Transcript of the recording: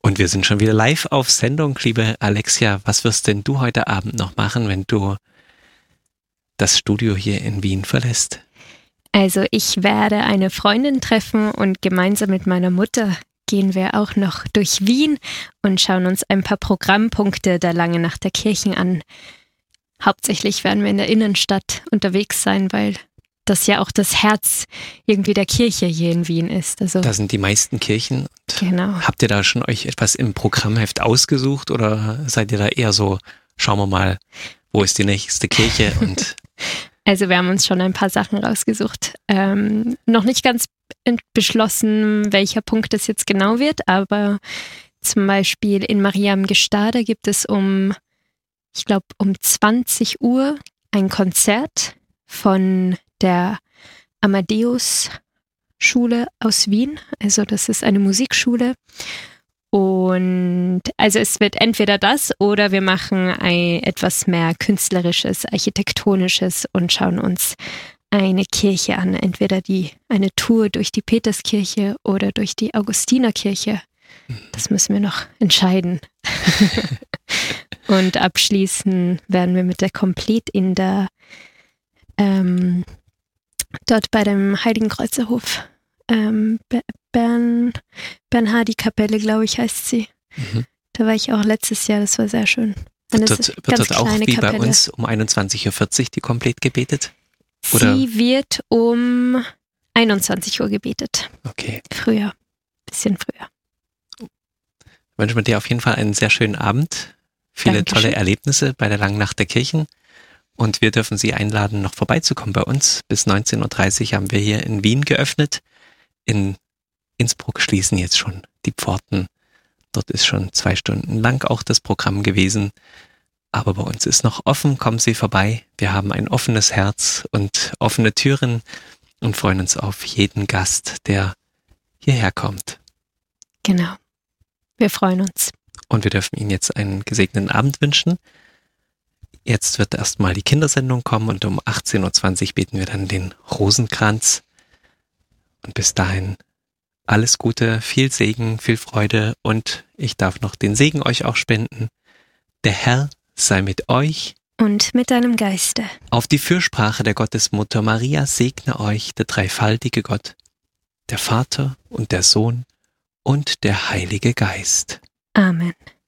Und wir sind schon wieder live auf Sendung, liebe Alexia. Was wirst denn du heute Abend noch machen, wenn du das Studio hier in Wien verlässt? Also ich werde eine Freundin treffen und gemeinsam mit meiner Mutter gehen wir auch noch durch Wien und schauen uns ein paar Programmpunkte der Lange Nacht der Kirchen an. Hauptsächlich werden wir in der Innenstadt unterwegs sein, weil das ja auch das Herz irgendwie der Kirche hier in Wien ist. Also, da sind die meisten Kirchen. Genau. Habt ihr da schon euch etwas im Programmheft ausgesucht oder seid ihr da eher so, schauen wir mal, wo ist die nächste Kirche? Und also wir haben uns schon ein paar Sachen rausgesucht. Noch nicht ganz beschlossen, welcher Punkt es jetzt genau wird, aber zum Beispiel in Maria am Gestade gibt es um 20 Uhr ein Konzert von der Amadeus-Schule aus Wien. Also das ist eine Musikschule. Und also es wird entweder das oder wir machen etwas mehr Künstlerisches, Architektonisches und schauen uns eine Kirche an. Entweder eine Tour durch die Peterskirche oder durch die Augustinerkirche. Das müssen wir noch entscheiden. Und abschließen werden wir mit der Komplett in der dort bei dem Heiligenkreutzerhof Bernhardi-Kapelle, glaube ich, heißt sie. Mhm. Da war ich auch letztes Jahr, das war sehr schön. Wird dort auch wie Kapelle. Bei uns um 21.40 Uhr die Komplett gebetet? Oder? Sie wird um 21 Uhr gebetet. Okay. Früher, bisschen früher. Wünschen wir dir auf jeden Fall einen sehr schönen Abend. Viele tolle Erlebnisse bei der Langen Nacht der Kirchen. Und wir dürfen Sie einladen, noch vorbeizukommen bei uns. Bis 19.30 Uhr haben wir hier in Wien geöffnet. In Innsbruck schließen jetzt schon die Pforten. Dort ist schon 2 Stunden lang auch das Programm gewesen. Aber bei uns ist noch offen. Kommen Sie vorbei. Wir haben ein offenes Herz und offene Türen und freuen uns auf jeden Gast, der hierher kommt. Genau. Wir freuen uns. Und wir dürfen Ihnen jetzt einen gesegneten Abend wünschen. Jetzt wird erstmal die Kindersendung kommen und um 18.20 Uhr beten wir dann den Rosenkranz. Und bis dahin alles Gute, viel Segen, viel Freude und ich darf noch den Segen euch auch spenden. Der Herr sei mit euch und mit deinem Geiste. Auf die Fürsprache der Gottesmutter Maria segne euch der dreifaltige Gott, der Vater und der Sohn und der Heilige Geist. Amen.